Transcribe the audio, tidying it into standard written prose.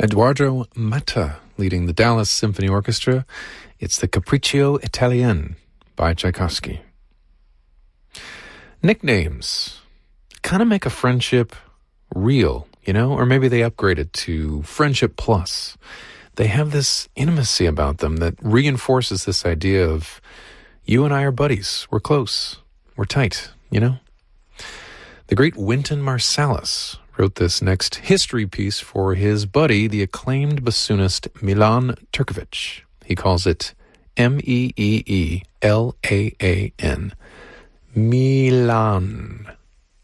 Eduardo Matta leading the Dallas Symphony Orchestra. It's the Capriccio Italien by Tchaikovsky. Nicknames kind of make a friendship real, or maybe they upgrade it to Friendship Plus. They have this intimacy about them that reinforces this idea of you and I are buddies, we're close, we're tight, The great Wynton Marsalis wrote this next history piece for his buddy, the acclaimed bassoonist Milan Turkovic. He calls it Meeeelan. Milan.